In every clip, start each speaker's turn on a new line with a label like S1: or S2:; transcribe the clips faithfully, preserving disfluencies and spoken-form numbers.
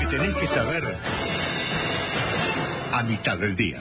S1: que tenés que saber a mitad del día.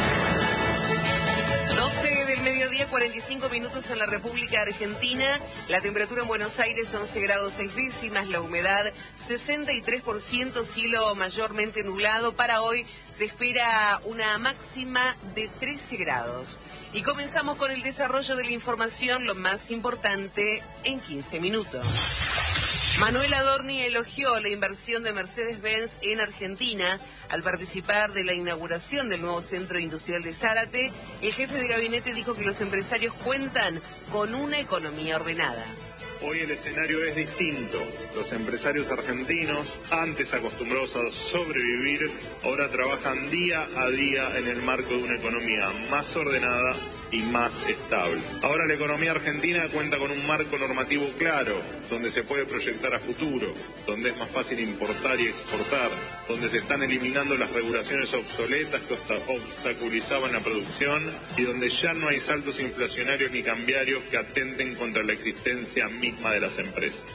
S2: doce del mediodía, cuarenta y cinco minutos en la República Argentina. La temperatura en Buenos Aires, once grados seis décimas. La humedad, sesenta y tres por ciento. Cielo mayormente nublado. Para hoy se espera una máxima de trece grados. Y comenzamos con el desarrollo de la información, lo más importante, en quince minutos. Manuel Adorni elogió la inversión de Mercedes-Benz en Argentina al participar de la inauguración del nuevo centro industrial de Zárate. El jefe de gabinete dijo que los empresarios cuentan con una economía ordenada.
S3: Hoy el escenario es distinto. Los empresarios argentinos, antes acostumbrados a sobrevivir, ahora trabajan día a día en el marco de una economía más ordenada y más estable. Ahora la economía argentina cuenta con un marco normativo claro, donde se puede proyectar a futuro, donde es más fácil importar y exportar, donde se están eliminando las regulaciones obsoletas que obstaculizaban la producción y donde ya no hay saltos inflacionarios ni cambiarios que atenten contra la existencia misma de las empresas.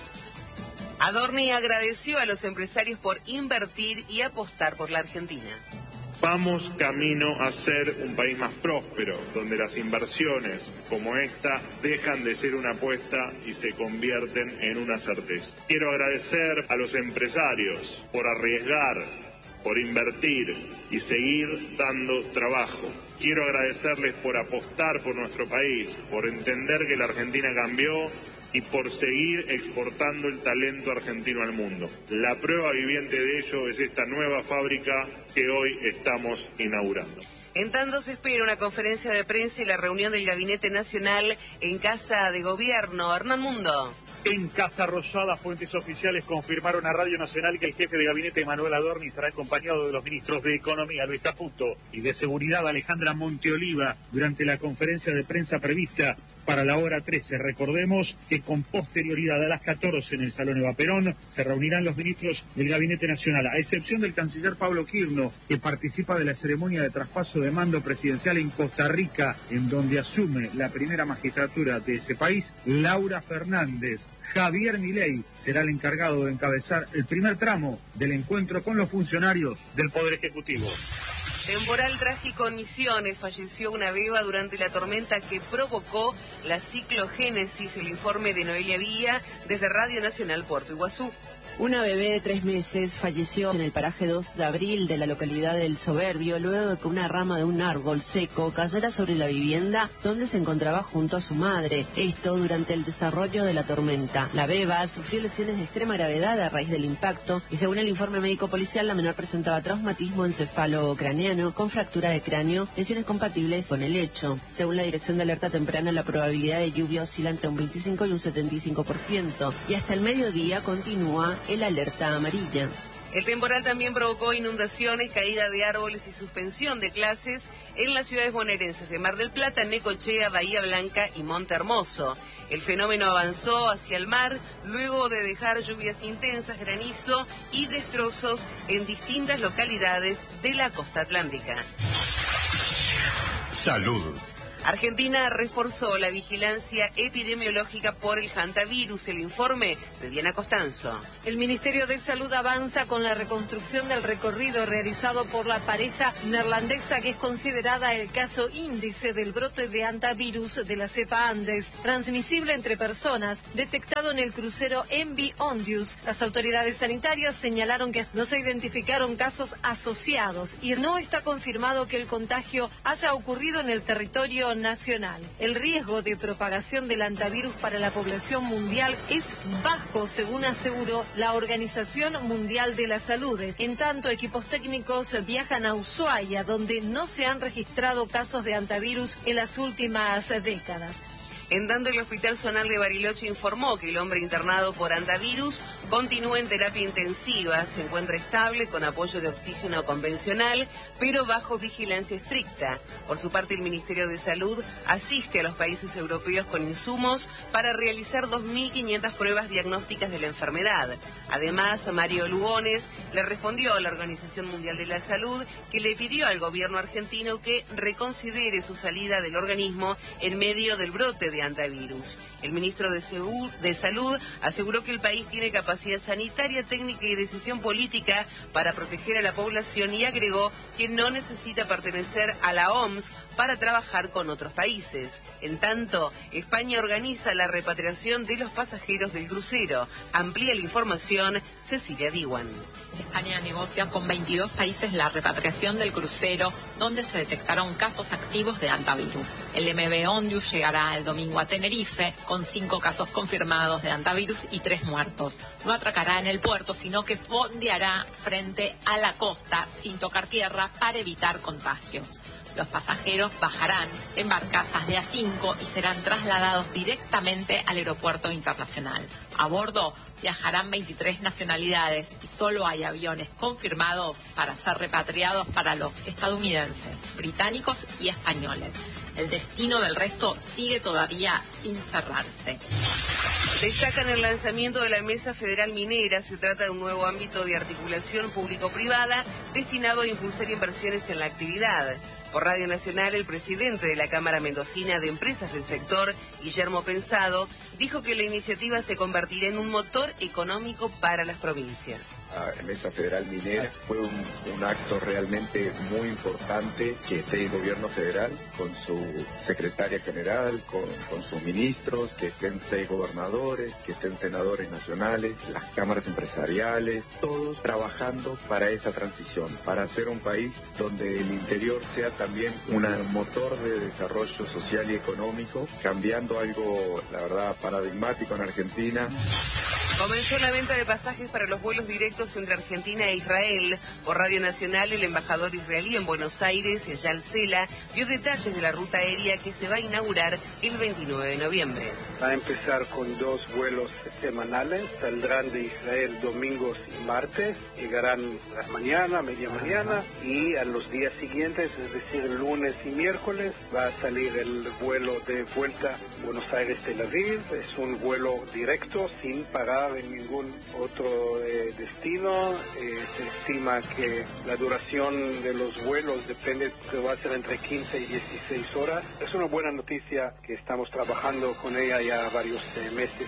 S2: Adorni agradeció a los empresarios por invertir y apostar por la Argentina.
S3: Vamos camino a ser un país más próspero, donde las inversiones como esta dejan de ser una apuesta y se convierten en una certeza. Quiero agradecer a los empresarios por arriesgar, por invertir y seguir dando trabajo. Quiero agradecerles por apostar por nuestro país, por entender que la Argentina cambió y por seguir exportando el talento argentino al mundo. La prueba viviente de ello es esta nueva fábrica que hoy estamos inaugurando.
S2: En tanto se espera una conferencia de prensa y la reunión del Gabinete Nacional en Casa de Gobierno. Hernán Mundo.
S4: En Casa Rosada, fuentes oficiales confirmaron a Radio Nacional que el jefe de gabinete Manuel Adorni estará acompañado de los ministros de Economía, Luis Caputo, y de Seguridad, Alejandra Monteoliva, durante la conferencia de prensa prevista para la hora trece. Recordemos que con posterioridad a las catorce en el Salón Eva Perón se reunirán los ministros del Gabinete Nacional, a excepción del canciller Pablo Quirno, que participa de la ceremonia de traspaso de mando presidencial en Costa Rica, en donde asume la primera magistratura de ese país. Laura Fernández. Javier Milei será el encargado de encabezar el primer tramo del encuentro con los funcionarios del Poder Ejecutivo.
S2: Temporal trágico en Misiones. Falleció una beba durante la tormenta que provocó la ciclogénesis. El informe de Noelia Villa desde Radio Nacional Puerto Iguazú.
S5: Una bebé de tres meses falleció en el paraje dos de abril de la localidad del Soberbio luego de que una rama de un árbol seco cayera sobre la vivienda donde se encontraba junto a su madre. Esto durante el desarrollo de la tormenta. La beba sufrió lesiones de extrema gravedad a raíz del impacto y según el informe médico policial la menor presentaba traumatismo encefalocraneano con fractura de cráneo, lesiones compatibles con el hecho. Según la Dirección de Alerta Temprana, la probabilidad de lluvia oscila entre un veinticinco y un setenta y cinco por ciento y hasta el mediodía continúa el alerta amarilla.
S2: El temporal también provocó inundaciones, caída de árboles y suspensión de clases en las ciudades bonaerenses de Mar del Plata, Necochea, Bahía Blanca y Monte Hermoso. El fenómeno avanzó hacia el mar luego de dejar lluvias intensas, granizo y destrozos en distintas localidades de la costa atlántica.
S1: Salud.
S2: Argentina reforzó la vigilancia epidemiológica por el hantavirus. El informe de Diana Costanzo.
S6: El Ministerio de Salud avanza con la reconstrucción del recorrido realizado por la pareja neerlandesa que es considerada el caso índice del brote de hantavirus de la cepa Andes, transmisible entre personas, detectado en el crucero M V Ondius. Las autoridades sanitarias señalaron que no se identificaron casos asociados y no está confirmado que el contagio haya ocurrido en el territorio nacional. El riesgo de propagación del hantavirus para la población mundial es bajo, según aseguró la Organización Mundial de la Salud. En tanto, equipos técnicos viajan a Ushuaia, donde no se han registrado casos de hantavirus en las últimas décadas.
S2: En tanto, el Hospital Zonal de Bariloche informó que el hombre internado por hantavirus continúa en terapia intensiva, se encuentra estable con apoyo de oxígeno convencional, pero bajo vigilancia estricta. Por su parte, el Ministerio de Salud asiste a los países europeos con insumos para realizar dos mil quinientas pruebas diagnósticas de la enfermedad. Además, Mario Lugones le respondió a la Organización Mundial de la Salud que le pidió al gobierno argentino que reconsidere su salida del organismo en medio del brote de hantavirus. El ministro de, Segu- de Salud aseguró que el país tiene capacidad capacidad sanitaria, técnica y decisión política para proteger a la población y agregó que no necesita pertenecer a la O M S para trabajar con otros países. En tanto, España organiza la repatriación de los pasajeros del crucero. Amplía la información Cecilia Diwan.
S1: España negocia con veintidós países la repatriación del crucero, donde se detectaron casos activos de hantavirus. El M V Ondius llegará el domingo a Tenerife, con cinco casos confirmados de hantavirus y tres muertos. No atracará en el puerto, sino que fondeará frente a la costa, sin tocar tierra, para evitar contagios. Los pasajeros bajarán en barcazas de A cinco y serán trasladados directamente al aeropuerto internacional. A bordo viajarán veintitrés nacionalidades y solo hay aviones confirmados para ser repatriados para los estadounidenses, británicos y españoles. El destino del resto sigue todavía sin cerrarse.
S2: Destacan el lanzamiento de la Mesa Federal Minera. Se trata de un nuevo ámbito de articulación público-privada destinado a impulsar inversiones en la actividad. Por Radio Nacional, el presidente de la Cámara Mendocina de Empresas del Sector, Guillermo Pensado, dijo que la iniciativa se convertirá en un motor económico para las provincias.
S7: La Mesa Federal Minera fue un, un acto realmente muy importante que esté el gobierno federal con su secretaria general, con, con sus ministros, que estén seis gobernadores, que estén senadores nacionales, las cámaras empresariales, todos trabajando para esa transición, para hacer un país donde el interior sea también un motor de desarrollo social y económico, cambiando algo, la verdad, paradigmático en Argentina.
S2: Comenzó la venta de pasajes para los vuelos directos entre Argentina e Israel. Por Radio Nacional, el embajador israelí en Buenos Aires, Eyal Sela, dio detalles de la ruta aérea que se va a inaugurar el veintinueve de noviembre.
S8: Va a empezar con dos vuelos semanales, saldrán de Israel domingos y martes, llegarán a la mañana, media mañana, y a los días siguientes, es decir, lunes y miércoles, va a salir el vuelo de vuelta Buenos Aires-Tel Aviv. Es un vuelo directo, sin parar en ningún otro eh, destino. Eh, se estima que la duración de los vuelos depende, que va a ser entre quince y dieciséis horas. Es una buena noticia que estamos trabajando con ella ya varios eh, meses.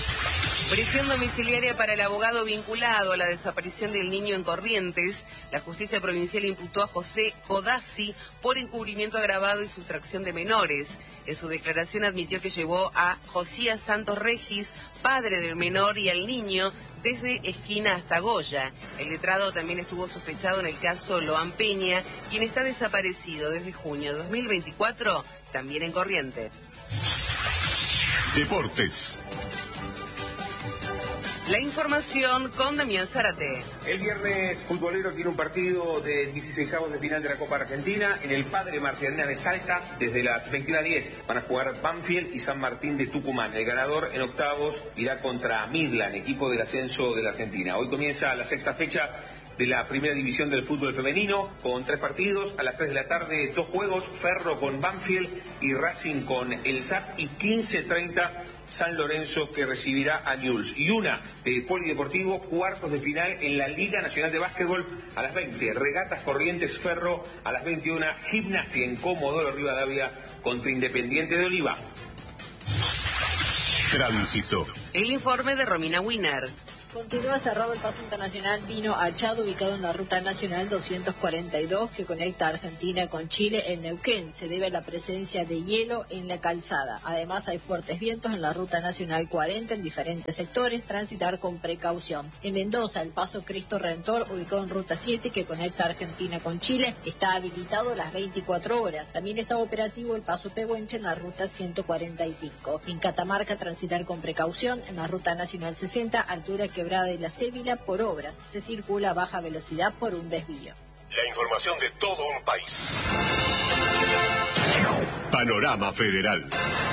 S2: Prisión domiciliaria para el abogado vinculado a la desaparición del niño en Corrientes. La justicia provincial imputó a José Codazzi por encubrimiento agravado y sustracción de menores. En su declaración admitió que llevó a Josías Santos Regis, padre del menor, y al niño desde Esquina hasta Goya. El letrado también estuvo sospechado en el caso Loan Peña, quien está desaparecido desde junio de dos mil veinticuatro, también en Corrientes.
S9: Deportes.
S2: La información con Damián Zárate.
S10: El viernes futbolero tiene un partido de dieciseisavos de final de la Copa Argentina en el Padre Martínez de Salta. Desde las veintiuna diez van a jugar Banfield y San Martín de Tucumán. El ganador en octavos irá contra Midland, equipo del ascenso de la Argentina. Hoy comienza la sexta fecha de la primera división del fútbol femenino, con tres partidos. A las tres de la tarde, dos juegos: Ferro con Banfield y Racing con el S A P, y quince treinta San Lorenzo, que recibirá a Newell's. Y una de Polideportivo, cuartos de final en la Liga Nacional de Básquetbol. A las veinte, Regatas Corrientes Ferro. A las veintiuna, Gimnasia en Comodoro Rivadavia contra Independiente de Oliva.
S9: Tránsito.
S2: El informe de Romina Wiener.
S11: Continúa cerrado el paso internacional Vino Achado, ubicado en la ruta nacional doscientos cuarenta y dos, que conecta a Argentina con Chile en Neuquén. Se debe a la presencia de hielo en la calzada. Además, hay fuertes vientos en la ruta nacional cuarenta en diferentes sectores. Transitar con precaución. En Mendoza, el paso Cristo Redentor, ubicado en ruta siete, que conecta a Argentina con Chile, está habilitado las veinticuatro horas. También está operativo el paso Pehuenche en la ruta ciento cuarenta y cinco. En Catamarca, transitar con precaución en la ruta nacional sesenta, altura que Quebrada de la Cébila, por obras. Se circula a baja velocidad por un desvío.
S9: La información de todo un país. Panorama Federal.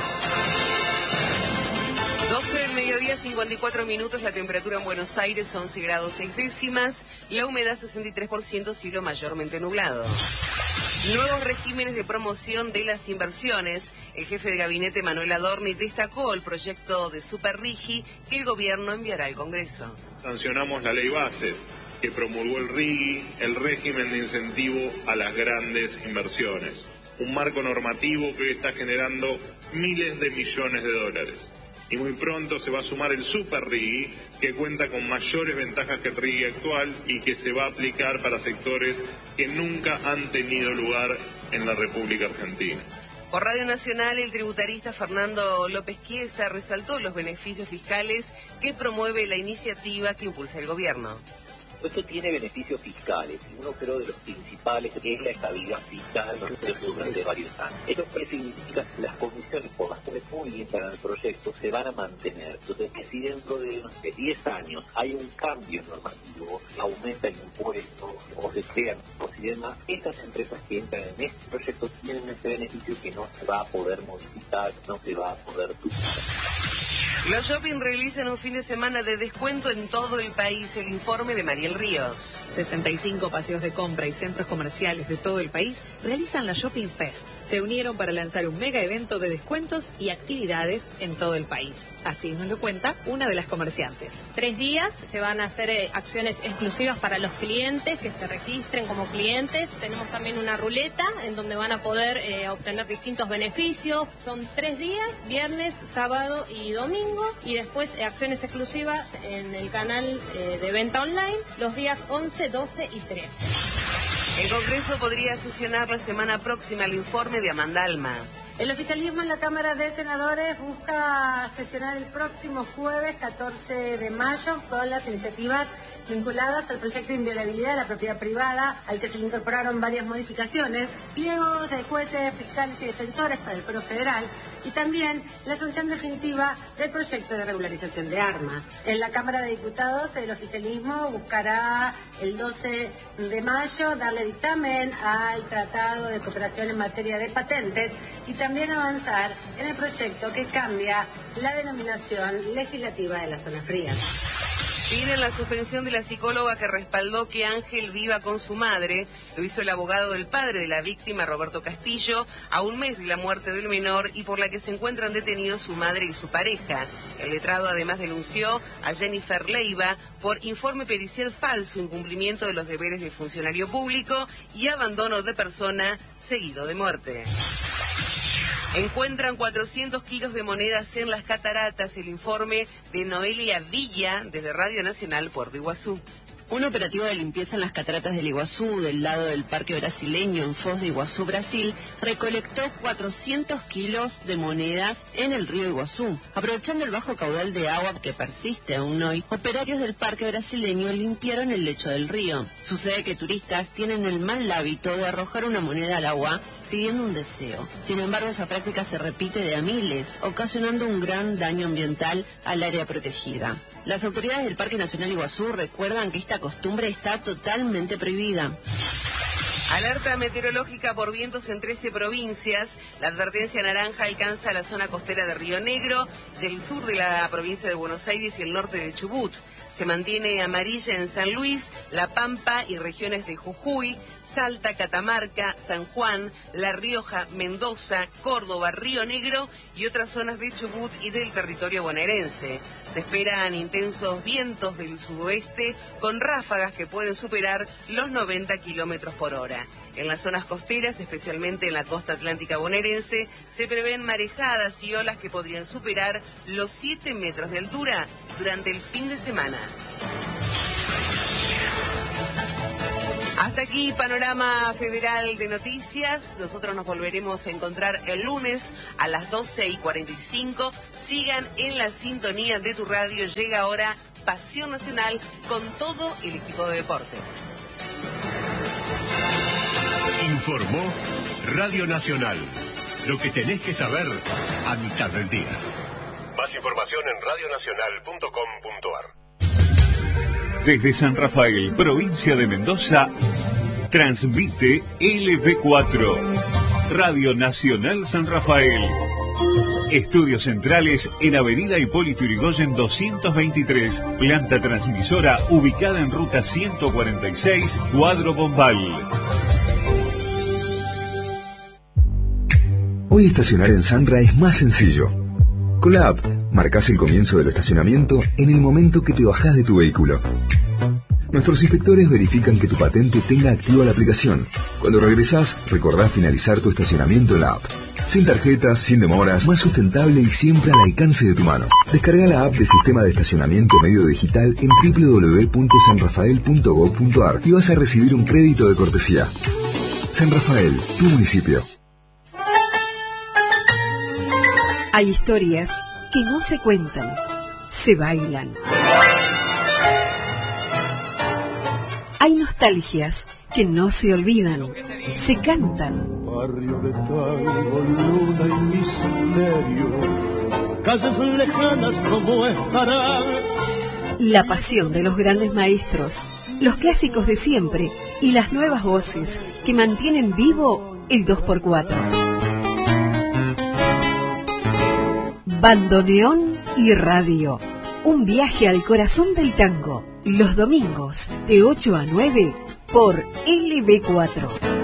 S2: doce del mediodía, cincuenta y cuatro minutos, la temperatura en Buenos Aires, once grados seis décimas, la humedad sesenta y tres por ciento, cielo mayormente nublado. Nuevos regímenes de promoción de las inversiones. El jefe de gabinete, Manuel Adorni, destacó el proyecto de Superrigi que el gobierno enviará al Congreso.
S3: Sancionamos la ley Bases, que promulgó el R I G I, el régimen de incentivo a las grandes inversiones. Un marco normativo que hoy está generando miles de millones de dólares. Y muy pronto se va a sumar el Super Rigui, que cuenta con mayores ventajas que el Rigui actual y que se va a aplicar para sectores que nunca han tenido lugar en la República Argentina.
S2: Por Radio Nacional, el tributarista Fernando López Chiesa resaltó los beneficios fiscales que promueve la iniciativa que impulsa el gobierno.
S12: Esto tiene beneficios fiscales, y uno creo de los principales es la estabilidad fiscal durante varios años. ¿Esto qué significa? Las comisiones por las que muy para el proyecto se van a mantener. Entonces, que si dentro de diez años hay un cambio normativo, aumenta el impuesto, o se crean y demás, estas empresas que entran en este proyecto tienen ese beneficio que no se va a poder modificar, no se va a poder duplicar.
S2: Los shopping realizan un fin de semana de descuento en todo el país. El informe de Mariel Ríos.
S13: sesenta y cinco paseos de compra y centros comerciales de todo el país realizan la Shopping Fest. Se unieron para lanzar un mega evento de descuentos y actividades en todo el país. Así nos lo cuenta una de las comerciantes.
S14: Tres días se van a hacer eh, acciones exclusivas para los clientes que se registren como clientes. Tenemos también una ruleta en donde van a poder eh, obtener distintos beneficios. Son tres días, viernes, sábado y domingo. Y después eh, acciones exclusivas en el canal eh, de venta online los días once, doce y trece.
S2: El Congreso podría sesionar la semana próxima. El informe de Amanda Alma.
S15: El oficialismo en la Cámara de Senadores busca sesionar el próximo jueves catorce de mayo con las iniciativas vinculadas al proyecto de inviolabilidad de la propiedad privada, al que se le incorporaron varias modificaciones, pliegos de jueces, fiscales y defensores para el Fuero Federal y también la sanción definitiva del proyecto de regularización de armas. En la Cámara de Diputados, el oficialismo buscará el doce de mayo darle dictamen al Tratado de Cooperación en materia de patentes y también avanzar en el proyecto que cambia la denominación legislativa de la zona fría.
S2: Piden la suspensión de la psicóloga que respaldó que Ángel viva con su madre. Lo hizo el abogado del padre de la víctima, Roberto Castillo, a un mes de la muerte del menor y por la que se encuentran detenidos su madre y su pareja. El letrado además denunció a Jennifer Leiva por informe pericial falso, incumplimiento de los deberes de funcionario público y abandono de persona seguido de muerte. Encuentran cuatrocientos kilos de monedas en las cataratas. El informe de Noelia Villa desde Radio Nacional Puerto Iguazú.
S5: Un operativo de limpieza en las cataratas del Iguazú, del lado del Parque Brasileño, en Foz de Iguazú, Brasil, recolectó cuatrocientos kilos de monedas en el río Iguazú. Aprovechando el bajo caudal de agua que persiste aún hoy, operarios del Parque Brasileño limpiaron el lecho del río. Sucede que turistas tienen el mal hábito de arrojar una moneda al agua pidiendo un deseo. Sin embargo, esa práctica se repite de a miles, ocasionando un gran daño ambiental al área protegida. Las autoridades del Parque Nacional Iguazú recuerdan que esta costumbre está totalmente prohibida.
S2: Alerta meteorológica por vientos en trece provincias. La advertencia naranja alcanza la zona costera de Río Negro, del sur de la provincia de Buenos Aires y el norte de Chubut. Se mantiene amarilla en San Luis, La Pampa y regiones de Jujuy, Salta, Catamarca, San Juan, La Rioja, Mendoza, Córdoba, Río Negro y otras zonas de Chubut y del territorio bonaerense. Se esperan intensos vientos del sudoeste con ráfagas que pueden superar los noventa kilómetros por hora. En las zonas costeras, especialmente en la costa atlántica bonaerense, se prevén marejadas y olas que podrían superar los siete metros de altura durante el fin de semana. Hasta aquí Panorama Federal de Noticias. Nosotros nos volveremos a encontrar el lunes a las doce y cuarenta y cinco. Sigan en la sintonía de tu radio. Llega ahora Pasión Nacional con todo el equipo de deportes.
S9: Informó Radio Nacional. Lo que tenés que saber a mitad del día. Más información en radio nacional punto com punto a r.
S16: Desde San Rafael, provincia de Mendoza, transmite L B cuatro, Radio Nacional San Rafael. Estudios centrales en Avenida Hipólito Yrigoyen doscientos veintitrés, planta transmisora ubicada en ruta ciento cuarenta y seis, Cuadro Bombal.
S17: Hoy estacionar en Sanra es más sencillo. Con la app, marcas el comienzo del estacionamiento en el momento que te bajás de tu vehículo. Nuestros inspectores verifican que tu patente tenga activa la aplicación. Cuando regresás, recordá finalizar tu estacionamiento en la app. Sin tarjetas, sin demoras, más sustentable y siempre al alcance de tu mano. Descarga la app de Sistema de Estacionamiento Medio Digital en doble u doble u doble u punto san rafael punto gob punto ar y vas a recibir un crédito de cortesía. San Rafael, tu municipio.
S18: Hay historias que no se cuentan, se bailan. Hay nostalgias que no se olvidan, se cantan.
S19: Barrio de tango, luna y misterio, calles lejanas como estarán.
S18: La pasión de los grandes maestros, los clásicos de siempre y las nuevas voces que mantienen vivo el dos por cuatro. Bandoneón y radio. Un viaje al corazón del tango. Los domingos de ocho a nueve por L B cuatro.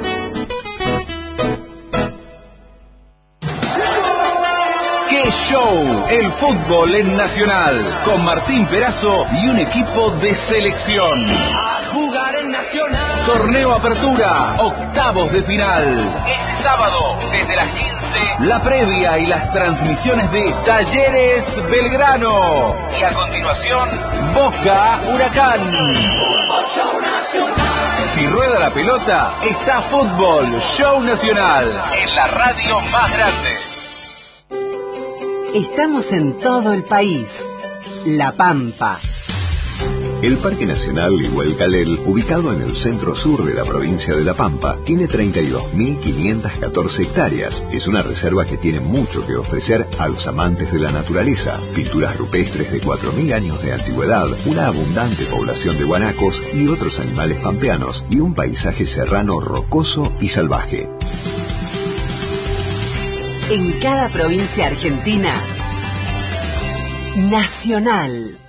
S20: ¡Qué show! El fútbol en Nacional, con Martín Perazo y un equipo de selección.
S21: A jugar en Nacional.
S20: Torneo Apertura, octavos de final. Este sábado, desde las quince, la previa y las transmisiones de Talleres Belgrano. Y a continuación, Boca Huracán.
S21: Show Nacional.
S20: Si rueda la pelota, está Fútbol Show Nacional, en la radio más grande.
S22: Estamos en todo el país. La Pampa.
S23: El Parque Nacional Iguelcalel, ubicado en el centro-sur de la provincia de La Pampa, tiene treinta y dos mil quinientas catorce hectáreas. Es una reserva que tiene mucho que ofrecer a los amantes de la naturaleza. Pinturas rupestres de cuatro mil años de antigüedad, una abundante población de guanacos y otros animales pampeanos, y un paisaje serrano rocoso y salvaje.
S22: En cada provincia argentina, Nacional.